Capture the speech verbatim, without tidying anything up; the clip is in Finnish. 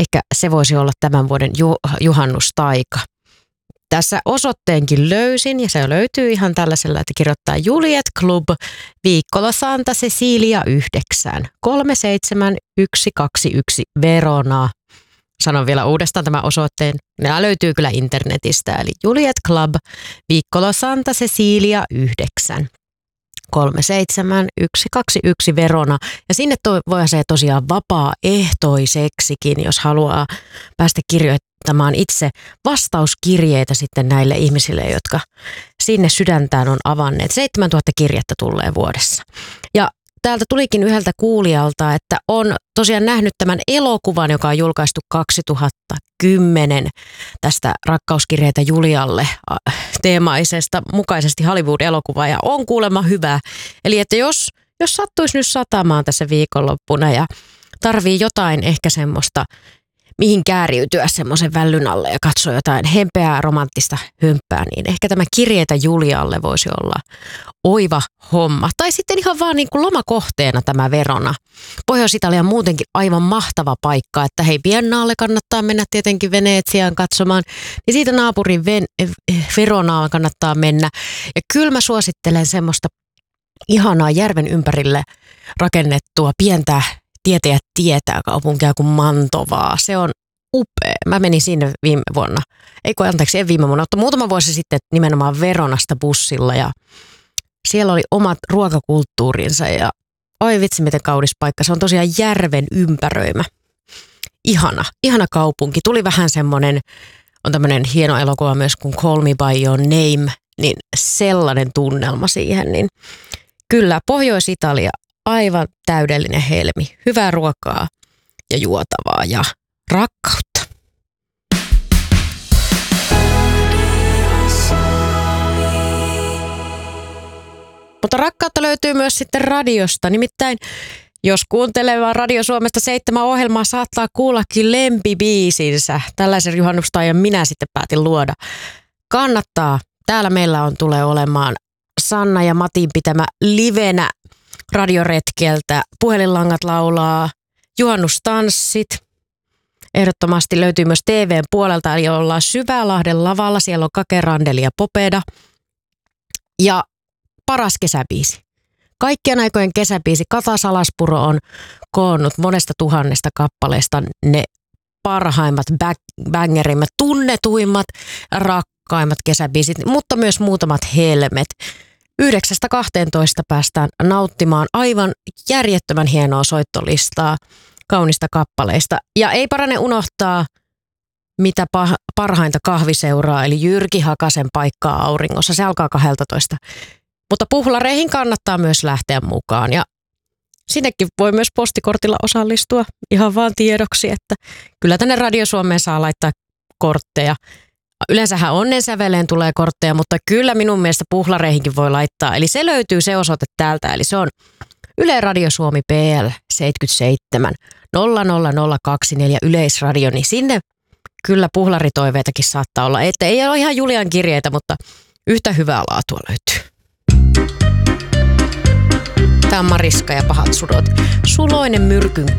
Ehkä se voisi olla tämän vuoden ju- juhannustaika. Tässä osoitteenkin löysin ja se löytyy ihan tällaisella, että kirjoittaa Juliet Club, Viikkola Santa Cecilia yhdeksän, kolme seitsemän yksi kaksi yksi Verona. Sanon vielä uudestaan tämän osoitteen. Nämä löytyy kyllä internetistä, eli Juliet Club, Viikkola Santa Cecilia yhdeksän, kolme seitsemän yksi kaksi yksi Verona. Ja sinne to- voi se tosiaan vapaaehtoiseksikin, jos haluaa päästä kirjoittamaan itse vastauskirjeitä sitten näille ihmisille, jotka sinne sydäntään on avanneet. seitsemäntuhatta kirjettä tulee vuodessa. Ja täältä tulikin yhdeltä kuulijalta, että on tosiaan nähnyt tämän elokuvan, joka on julkaistu kaksituhattakymmenen tästä Rakkauskirjeitä Julialle teemaisesta mukaisesti Hollywood-elokuvaa ja on kuulemma hyvä. Eli että jos, jos sattuisi nyt satamaan tässä viikonloppuna ja tarvii jotain ehkä semmoista, mihin kääriytyä semmoisen vällyn alle ja katsoa jotain hempeää romanttista hömppää, niin ehkä tämä Kirjeitä Julialle voisi olla oiva homma. Tai sitten ihan vaan niin kuin lomakohteena tämä Verona. Pohjois-Italia on muutenkin aivan mahtava paikka, että hei, Viennaalle kannattaa mennä tietenkin Venetsiaan katsomaan, niin siitä naapurin Ven- Veronaan kannattaa mennä. Ja kyllä mä suosittelen semmoista ihanaa järven ympärille rakennettua pientä tietäjät tietää kaupunkia kuin Mantovaa. Se on upea. Mä menin sinne viime vuonna. Eikö anteeksi, en viime vuonna, mutta muutama vuosi sitten nimenomaan Veronasta bussilla ja siellä oli omat ruokakulttuurinsa ja oi vitsi miten kaunis paikka. Se on tosiaan järven ympäröimä. Ihana, ihana kaupunki. Tuli vähän semmoinen, on tämmöinen hieno elokuva myös kuin Call Me By Your Name, niin sellainen tunnelma siihen. Niin kyllä, Pohjois-Italia aivan täydellinen helmi. Hyvää ruokaa ja juotavaa ja rakkautta. Mutta rakkautta löytyy myös sitten radiosta. Nimittäin jos kuuntelee vaan Radio Suomesta seitsemän ohjelmaa, saattaa kuullakin lempibiisinsä. Tällaisen juhannustaajan minä sitten päätin luoda. Kannattaa. Täällä meillä on tulee olemaan Sanna ja Matin pitämä livenä radioretkeltä. Puhelinlangat laulaa, juhannustanssit. Ehdottomasti löytyy myös T V:n puolelta, eli ollaan Syvälahden lavalla. Siellä on Kake Randeli ja Popeda. Ja paras kesäbiisi. Kaikkien aikojen kesäbiisi. Kata Salaspuro on koonnut monesta tuhannesta kappaleesta ne parhaimmat, bangerimmät, tunnetuimmat, rakkaimmat kesäbiisit, mutta myös muutamat helmet. yhdeksästä kahteentoista päästään nauttimaan aivan järjettömän hienoa soittolistaa kaunista kappaleista. Ja ei parane unohtaa, mitä parhainta kahviseuraa, eli Jyrki Hakasen Paikkaa auringossa. Se alkaa kaksitoista. Mutta puhlareihin kannattaa myös lähteä mukaan. Ja sinnekin voi myös postikortilla osallistua ihan vaan tiedoksi, että kyllä tänne Radio Suomeen saa laittaa kortteja. Yleensähän onnensäveleen tulee kortteja, mutta kyllä minun mielestä puhlareihinkin voi laittaa. Eli se löytyy se osoite täältä, eli se on Yle Radio Suomi P L seitsemänkymmentäseitsemän nolla nolla nolla kaksikymmentäneljä Yleisradio, niin sinne kyllä puhlaritoiveitakin saattaa olla. Että ei ole ihan Julian kirjeitä, mutta yhtä hyvää laatua löytyy. Tämä on Mariska ja pahat sudot. Suloinen myrkyn